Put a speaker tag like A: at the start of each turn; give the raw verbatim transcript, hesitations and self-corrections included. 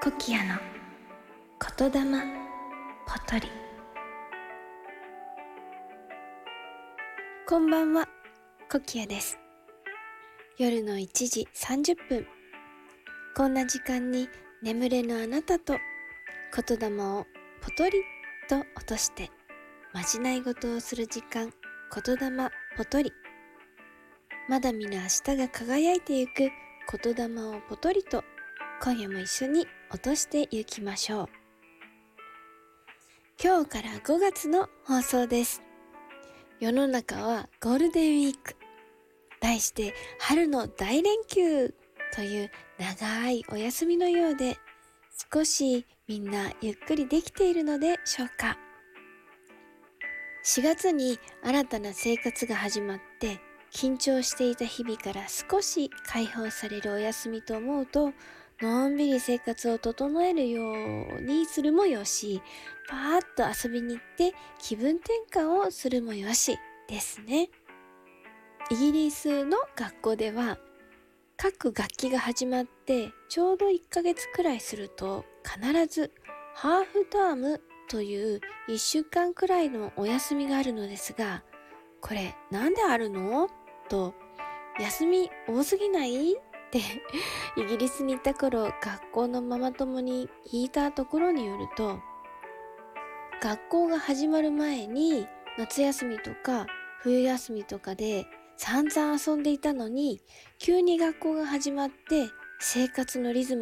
A: コキアの言霊ポトリ。こんばんは、コキアです。夜のいちじさんじゅっぷん、こんな時間に眠れぬあなたと言霊をポトリと落としてまじない事をする時間、言霊ポトリ。まだ見ぬ明日が輝いてゆく言霊をポトリと、今夜も一緒に落としていきましょう。今日からごがつの放送です。世の中はゴールデンウィーク、題して春の大連休という長いお休みのようで、少しみんなゆっくりできているのでしょうか。しがつに新たな生活が始まって、緊張していた日々から少し解放されるお休みと思うと、のんびり生活を整えるようにするもよし、パーッと遊びに行って気分転換をするもよしですね。イギリスの学校では各学期が始まってちょうどいっかげつくらいすると、必ずハーフタームといういっしゅうかんくらいのお休みがあるのですが、これなんであるのと、休み多すぎないってイギリスに行った頃、学校のママ友に聞いたところによると、学校が始まる前に夏休みとか冬休みとかで散々遊んでいたのに、急に学校が始まって生活のリズム